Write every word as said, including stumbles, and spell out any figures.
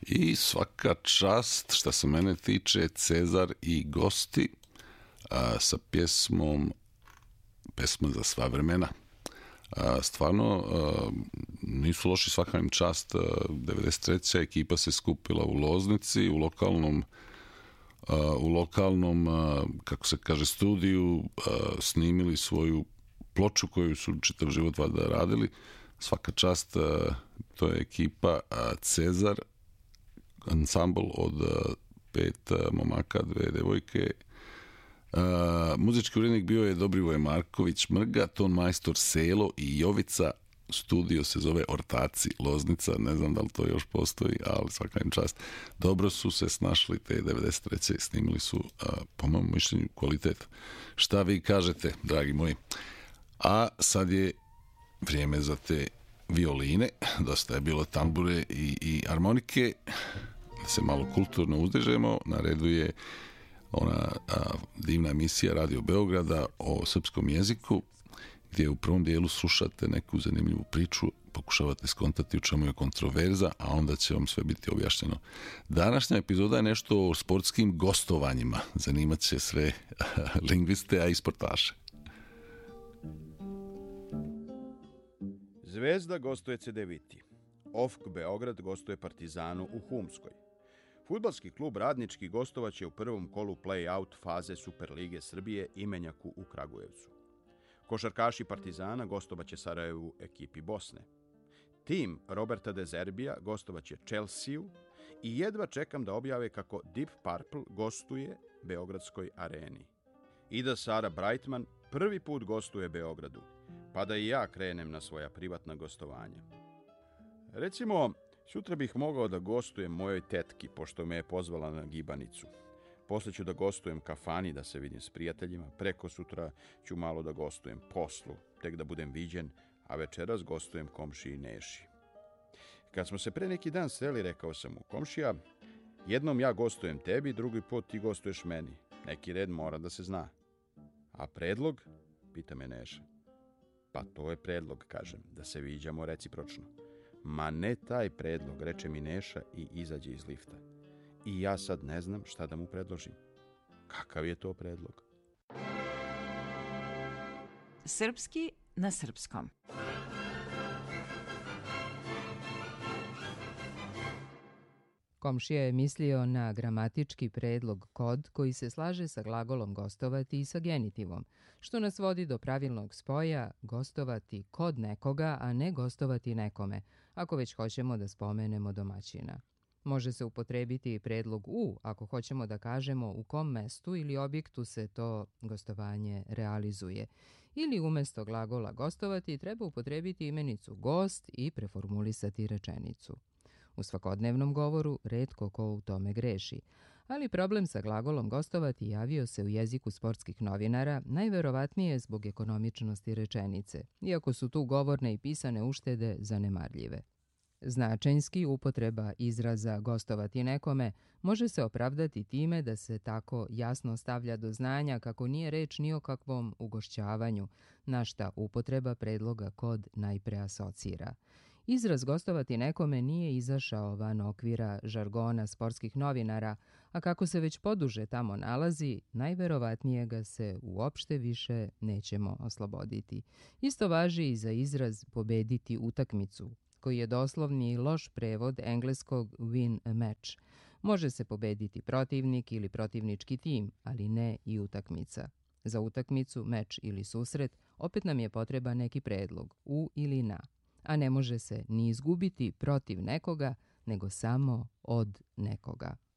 I svaka čast, šta se mene tiče, Cezar i gosti a, sa pjesmom pesma za sva vremena. A, stvarno a, nisu loši, svaka im čast. A, devedeset treća ekipa se skupila u Loznici, u lokalnom a, u lokalnom a, kako se kaže studiju, a, snimili svoju ploču koju su čitav život vada radili. Svaka čast, a, to je ekipa a, Cezar, ansambl od a, pet a, momaka, dve devojke. Uh, muzički urednik bio je Dobrivoje Marković Mrga, ton majstor Selo i Jovica. Studio se zove Ortaci Loznica, ne znam da li to još postoji, ali svaka im čast. Dobro su se snašli te devedeset treće snimili su uh, po mom mišljenju kvalitet. Šta vi kažete, dragi moji? A sad je vrijeme za te violine, dosta je bilo tambure i, i harmonike, da se malo kulturno uzdižemo. Na redu je ona a, divna emisija Radio Beograda o srpskom jeziku, gdje u prvom dijelu slušate neku zanimljivu priču, pokušavate skontati u čemu je kontroverza, a onda će vam sve biti objašnjeno. Današnja epizoda je nešto o sportskim gostovanjima. Zanimat će sve lingviste, a i sportaše. Zvezda gostuje C D Viti. O F K Beograd gostuje Partizanu u Humskoj. Fudbalski klub Radnički gostovaće u prvom kolu play-out faze Superlige Srbije Imenjaku u Kragujevcu. Košarkaši Partizana gostovaće Sarajevu ekipi Bosne. Tim Roberta De Zerbija gostovaće Chelsea-u i jedva čekam da objave kako Deep Purple gostuje Beogradskoj areni. Ida Sara Brightman prvi put gostuje Beogradu, pa da i ja krenem na svoja privatna gostovanja. Recimo, sutra bih mogao da gostujem mojoj tetki, pošto me je pozvala na gibanicu. Posle ću da gostujem kafani, da se vidim s prijateljima. Preko sutra ću malo da gostujem poslu, tek da budem viđen, a večeras gostujem komšiji Neši. Kad smo se pre neki dan sreli, rekao sam mu: komšija, jednom ja gostujem tebi, drugi put ti gostuješ meni. Neki red mora da se zna. A predlog? Pita me Neša. Pa to je predlog, kažem, da se viđamo recipročno. Ma ne taj predlog, reče mi Neša i izađe iz lifta. I ja sad ne znam šta da mu predložim. Kakav je to predlog? Srpski na srpskom. Komšija je mislio na gramatički predlog kod koji se slaže sa glagolom gostovati i sa genitivom, što nas vodi do pravilnog spoja gostovati kod nekoga, a ne gostovati nekome, ako već hoćemo da spomenemo domaćina. Može se upotrebiti i predlog u, ako hoćemo da kažemo u kom mestu ili objektu se to gostovanje realizuje. Ili umjesto glagola gostovati treba upotrebiti imenicu gost i preformulisati rečenicu. U svakodnevnom govoru retko ko u tome greši, ali problem sa glagolom gostovati javio se u jeziku sportskih novinara, najverovatnije zbog ekonomičnosti rečenice, iako su tu govorne i pisane uštede zanemarljive. Značajnski upotreba izraza gostovati nekome može se opravdati time da se tako jasno stavlja do znanja kako nije reč ni o kakvom ugošćavanju, na šta upotreba predloga kod najpre asocira. Izraz gostovati nekome nije izašao van okvira žargona sportskih novinara, a kako se već poduže tamo nalazi, najverovatnije ga se uopšte više nećemo osloboditi. Isto važi i za izraz pobediti utakmicu, koji je doslovni i loš prevod engleskog win a match. Može se pobediti protivnik ili protivnički tim, ali ne i utakmica. Za utakmicu, meč ili susret opet nam je potreban neki predlog, u ili na. A ne može se ni izgubiti protiv nekoga, nego samo od nekoga.